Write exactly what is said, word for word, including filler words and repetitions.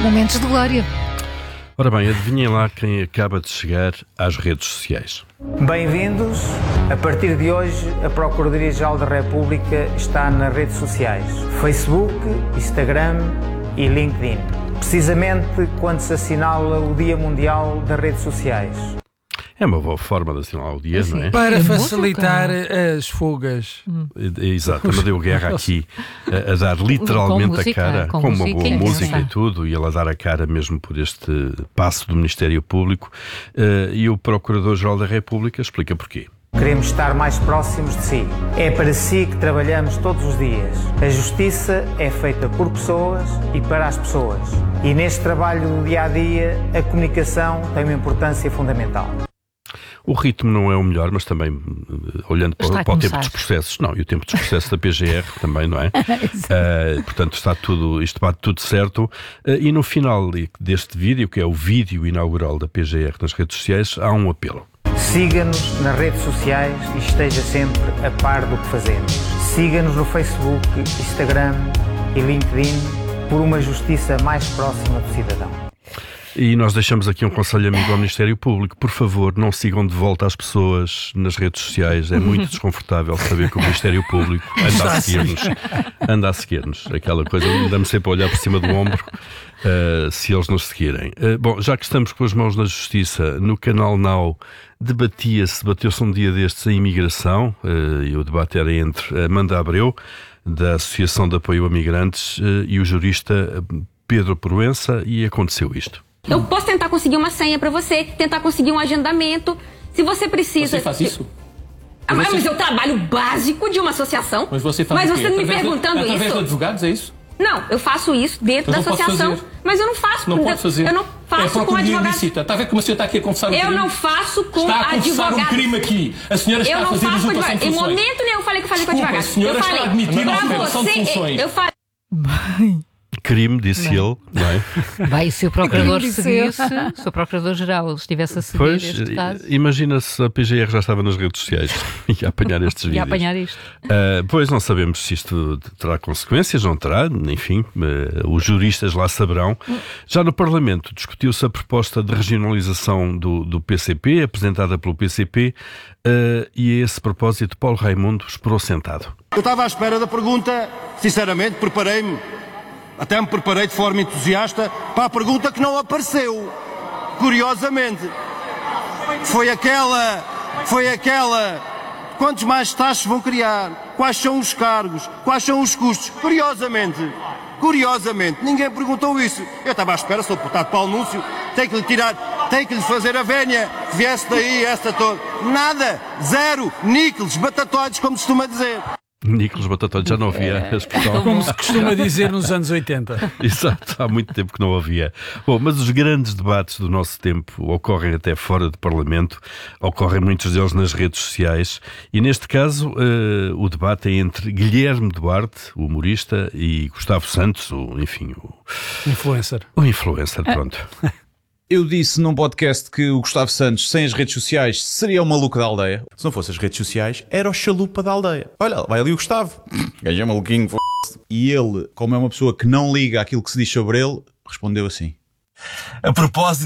Momentos de glória. Ora bem, adivinhem lá quem acaba de chegar às redes sociais. Bem-vindos. A partir de hoje, a Procuradoria-Geral da República está nas redes sociais: Facebook, Instagram e LinkedIn. Precisamente quando se assinala o Dia Mundial das Redes Sociais. É uma boa forma de assinalar o dia, Assim, não é? Para É facilitar música. as fugas. Hum. Exato, mas deu guerra aqui a, a dar literalmente Com música, a cara, com com uma música boa e música dança. e tudo, e ela dar a cara mesmo por este passo do Ministério Público. Uh, e o Procurador-Geral da República explica porquê. Queremos estar mais próximos de si. É para si que trabalhamos todos os dias. A justiça é feita por pessoas e para as pessoas. E neste trabalho do dia-a-dia, a comunicação tem uma importância fundamental. O ritmo não é o melhor, mas também, uh, olhando para, Está a para o tempo começar. dos processos, não, e o tempo dos processos da P G R também, não é? Uh, portanto, está tudo, isto bate tudo certo. Uh, e no final deste vídeo, que é o vídeo inaugural da P G R nas redes sociais, há um apelo. Siga-nos nas redes sociais e esteja sempre a par do que fazemos. Siga-nos no Facebook, Instagram e LinkedIn por uma justiça mais próxima do cidadão. E nós deixamos aqui um conselho amigo ao Ministério Público. Por favor, não sigam de volta as pessoas nas redes sociais. É muito desconfortável saber que o Ministério Público anda a seguir-nos. Anda a seguir-nos. Aquela coisa, dá-me sempre a olhar por cima do ombro uh, se eles nos seguirem. Uh, bom, já que estamos com as mãos na Justiça, no canal Now debatia-se, debateu-se um dia destes a imigração, uh, e o debate era entre Amanda Abreu, da Associação de Apoio a Migrantes, uh, e o jurista Pedro Proença, e aconteceu isto. Eu posso tentar conseguir uma senha pra você, tentar conseguir um agendamento. Se você precisa... Você faz isso? Ah, mas, Você- mas é o trabalho básico de uma associação. Mas você faz Mas o quê? você me Através de- perguntando através isso... de advogados, é isso? Não, eu faço isso dentro Mas da não pode associação. fazer. Mas eu não faço Não com... pode fazer. Eu não É faço com procuradoria advogado. ilícita. Está a ver como a senhora está aqui a confessar um Eu crime? não faço com Está a confessar advogado. um crime aqui. A senhora está Eu a não fazer faço com usurpação de advogado. Em funções. momento nenhum eu falei que eu fazia com Desculpa, advogado. a senhora eu está falei, a admitir pra usurpação de você, funções. eu falei... Crime, disse ele, não é? Vai, se o procurador Crime seguisse, se o procurador-geral estivesse a seguir Pois, este caso, imagina se a P G R já estava nas redes sociais e a apanhar estes vídeos. ia apanhar isto. Uh, pois não sabemos se isto terá consequências, não terá, enfim, uh, os juristas lá saberão. Já no Parlamento discutiu-se a proposta de regionalização do, do P C P, apresentada pelo P C P, uh, e a esse propósito Paulo Raimundo esperou sentado. Eu estava à espera da pergunta, sinceramente, preparei-me, até me preparei de forma entusiasta para a pergunta que não apareceu. Curiosamente, foi aquela, foi aquela, quantos mais taxas vão criar? Quais são os cargos? Quais são os custos? Curiosamente, curiosamente, ninguém perguntou isso. Eu estava à espera, sou deputado para o anúncio, tem que lhe tirar, tem que lhe fazer a vénia, que viesse daí, esta toda. Nada, zero, níqueles, batatóides, como se costuma dizer. Nicolas Batatóide já não ouvia a expressão. Como se costuma dizer nos anos oitenta. Exato, há muito tempo que não havia. Bom, mas os grandes debates do nosso tempo ocorrem até fora do Parlamento, ocorrem muitos deles nas redes sociais, e neste caso uh, o debate é entre Guilherme Duarte, o humorista, e Gustavo Santos, o, enfim, o, Influencer. o influencer, pronto. Eu disse num podcast que o Gustavo Santos, sem as redes sociais, seria o maluco da aldeia. Se não fosse as redes sociais, era o chalupa da aldeia. Olha, vai ali o Gustavo. Gajo é maluquinho, f***. E ele, como é uma pessoa que não liga àquilo que se diz sobre ele, respondeu assim. A propósito